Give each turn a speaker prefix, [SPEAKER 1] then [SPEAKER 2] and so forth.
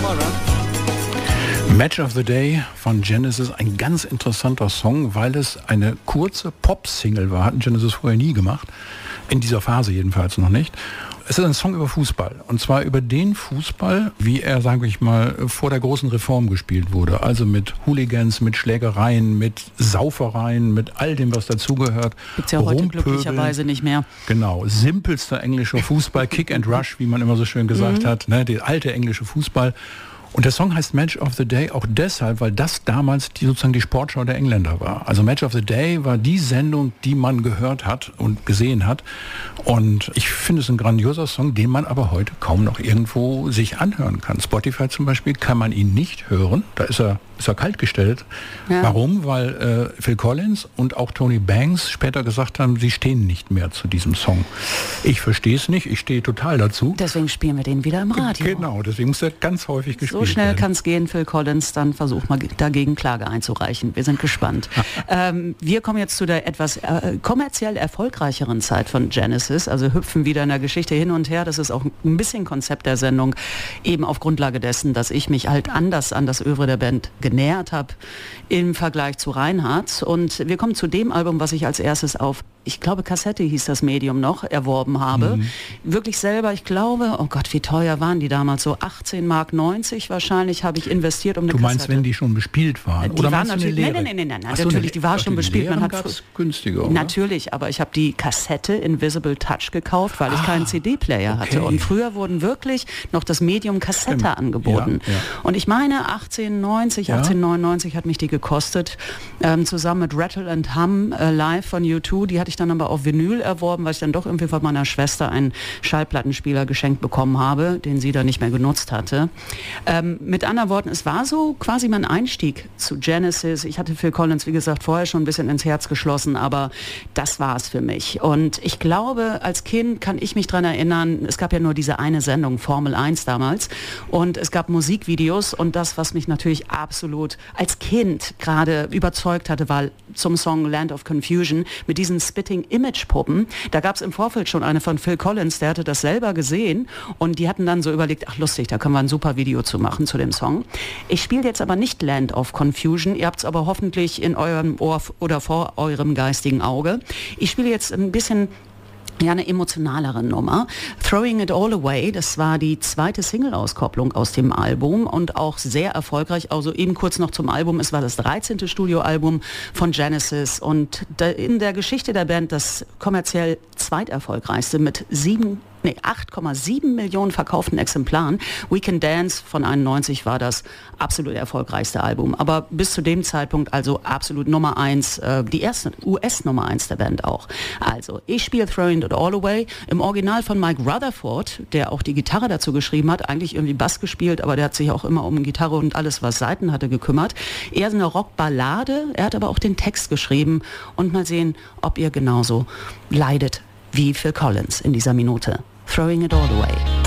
[SPEAKER 1] Match of the Day von Genesis, ein ganz interessanter Song, weil es eine kurze Pop-Single war, hatten Genesis vorher nie gemacht, in dieser Phase jedenfalls noch nicht. Es ist ein Song über Fußball, und zwar über den Fußball, wie er, sage ich mal, vor der großen Reform gespielt wurde. Also mit Hooligans, mit Schlägereien, mit Saufereien, mit all dem, was dazugehört.
[SPEAKER 2] Gibt's ja heute glücklicherweise nicht mehr.
[SPEAKER 1] Genau, simpelster englischer Fußball, Kick and Rush, wie man immer so schön gesagt hat, ne, der alte englische Fußball. Und der Song heißt Match of the Day auch deshalb, weil das damals sozusagen die Sportschau der Engländer war. Also Match of the Day war die Sendung, die man gehört hat und gesehen hat. Und ich finde es ein grandioser Song, den man aber heute kaum noch irgendwo sich anhören kann. Spotify zum Beispiel kann man ihn nicht hören. Da ist er kaltgestellt. Ja. Warum? Weil Phil Collins und auch Tony Banks später gesagt haben, sie stehen nicht mehr zu diesem Song. Ich verstehe es nicht, ich stehe total dazu.
[SPEAKER 2] Deswegen spielen wir den wieder im Radio.
[SPEAKER 1] Genau, deswegen muss er ganz häufig gespielt werden.
[SPEAKER 2] So schnell kann es gehen, Phil Collins, dann versuch mal dagegen Klage einzureichen. Wir sind gespannt. Wir kommen jetzt zu der etwas kommerziell erfolgreicheren Zeit von Genesis, also hüpfen wieder in der Geschichte hin und her. Das ist auch ein bisschen Konzept der Sendung, eben auf Grundlage dessen, dass ich mich halt anders an das Œuvre der Band genähert habe im Vergleich zu Reinhard. Und wir kommen zu dem Album, was ich als erstes auf, ich glaube Kassette hieß das Medium noch, erworben habe. Wirklich selber, ich glaube, oh Gott, wie teuer waren die damals? So 18,90 Mark wahrscheinlich habe ich investiert, um eine
[SPEAKER 1] Kassette. Du meinst,
[SPEAKER 2] Kassette.
[SPEAKER 1] wenn die schon bespielt waren?
[SPEAKER 2] Die
[SPEAKER 1] oder
[SPEAKER 2] waren natürlich, nein, natürlich, die war schon bespielt.
[SPEAKER 1] Man hat günstiger, oder?
[SPEAKER 2] Natürlich, aber ich habe die Kassette Invisible Touch gekauft, weil ich keinen CD-Player hatte. Und früher wurden wirklich noch das Medium Kassette angeboten. Ja. Und ich meine, 1899 hat mich die gekostet, zusammen mit Rattle and Hum live von U2. Die hatte ich dann aber auf Vinyl erworben, weil ich dann doch irgendwie von meiner Schwester einen Schallplattenspieler geschenkt bekommen habe, den sie dann nicht mehr genutzt hatte. Mit anderen Worten, es war so quasi mein Einstieg zu Genesis. Ich hatte Phil Collins, wie gesagt, vorher schon ein bisschen ins Herz geschlossen, aber das war es für mich. Und ich glaube, als Kind kann ich mich daran erinnern, es gab ja nur diese eine Sendung, Formel 1 damals, und es gab Musikvideos, und das, was mich natürlich absolut als Kind gerade überzeugt hatte, war zum Song Land of Confusion mit diesen Spitting-Image-Puppen. Da gab es im Vorfeld schon eine von Phil Collins, der hatte das selber gesehen, und die hatten dann so überlegt, ach lustig, da können wir ein super Video zu machen zu dem Song. Ich spiele jetzt aber nicht Land of Confusion, ihr habt es aber hoffentlich in eurem Ohr oder vor eurem geistigen Auge. Ich spiele jetzt ein bisschen eine emotionalere Nummer. Throwing It All Away, das war die zweite Single-Auskopplung aus dem Album und auch sehr erfolgreich. Also eben kurz noch zum Album, es war das 13. Studioalbum von Genesis und in der Geschichte der Band das kommerziell zweiterfolgreichste mit 8,7 Millionen verkauften Exemplaren. We Can Dance von 91 war das absolut erfolgreichste Album. Aber bis zu dem Zeitpunkt also absolut Nummer 1, die erste US-Nummer 1 der Band auch. Also, ich spiele Throwing It All Away im Original von Mike Rutherford, der auch die Gitarre dazu geschrieben hat, eigentlich irgendwie Bass gespielt, aber der hat sich auch immer um Gitarre und alles, was Saiten hatte, gekümmert. Eher so eine Rockballade, er hat aber auch den Text geschrieben und mal sehen, ob ihr genauso leidet wie Phil Collins in dieser Minute. Throwing It All Away.